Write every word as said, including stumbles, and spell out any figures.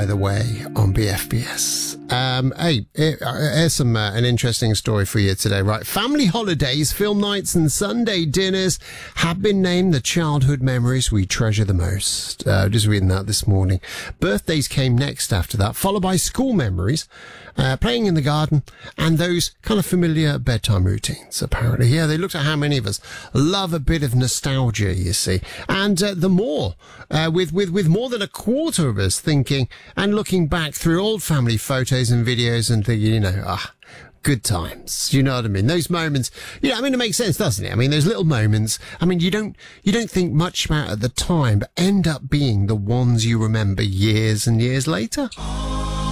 by the way, on B F B S. Um, hey, here- here's some uh, an interesting story for you today, right? Family holidays, film nights and Sunday dinners have been named the childhood memories we treasure the most. Uh, just reading that this morning. Birthdays came next after that, followed by school memories, uh, playing in the garden, and those kind of familiar bedtime routines, apparently. Yeah, they looked at how many of us love a bit of nostalgia, you see. And uh, the more, uh, with, with, with more than a quarter of us thinking and looking back through old family photos and videos and thinking, you know, ah, good times. You know what I mean? Those moments, you know, I mean, it makes sense, doesn't it? I mean, those little moments, I mean, you don't, you don't think much about at the time, but end up being the ones you remember years and years later.